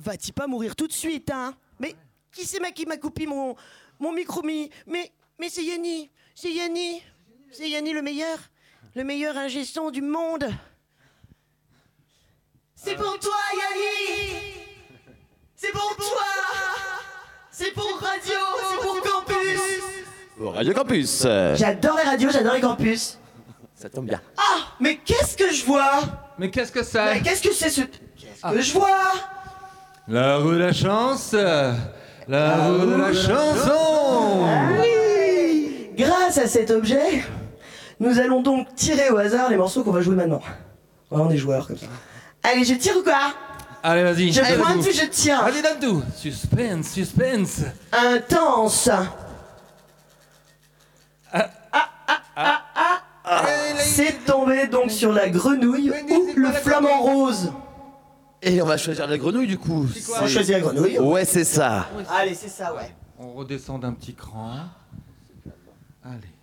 Va-t-il pas mourir tout de suite, hein? Mais qui c'est qui m'a coupé mon micro? Mais c'est Yanni. C'est Yanni. C'est Yanni le meilleur ingé son du monde. C'est pour toi, Yanni. C'est pour toi. C'est pour Radio, c'est pour Campus. Pour Radio Campus. J'adore les radios, j'adore les campus. Ça tombe bien. Ah, mais qu'est-ce que je vois? Mais qu'est-ce que Mais c'est? qu'est-ce que c'est Qu'est-ce que je vois? La roue de la chance. La roue de la chanson. Oui. Grâce à cet objet, nous allons donc tirer au hasard les morceaux qu'on va jouer maintenant. Ouais, on est joueurs comme ça. Allez, je tire ou quoi? Allez, vas-y. Je donne pointe tout. ou je tire? Vas-y, donne tout. Suspense, suspense. Intense. C'est tombé donc sur la grenouille ou le flamant rose. Et on va choisir la grenouille du coup. On choisit la grenouille. Ouais, c'est ça. Allez, c'est ça, ouais. On redescend d'un petit cran. Allez.